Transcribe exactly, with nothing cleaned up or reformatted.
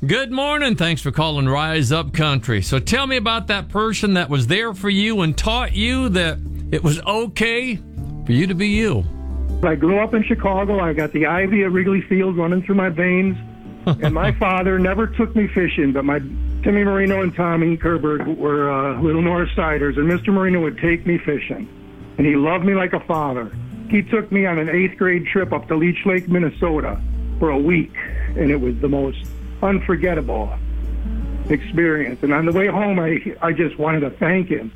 Good morning. Thanks for calling Rise Up Country. So tell me about that person that was there for you and taught you that it was okay for you to be you. I grew up in Chicago. I got the ivy at Wrigley Field running through my veins. And my father never took me fishing, but my Timmy Marino and Tommy Kerberg were uh, Little North Siders, and Mister Marino would take me fishing. And he loved me like a father. He took me on an eighth grade trip up to Leech Lake, Minnesota for a week, and it was the most unforgettable experience. And on the way home, I, I just wanted to thank him.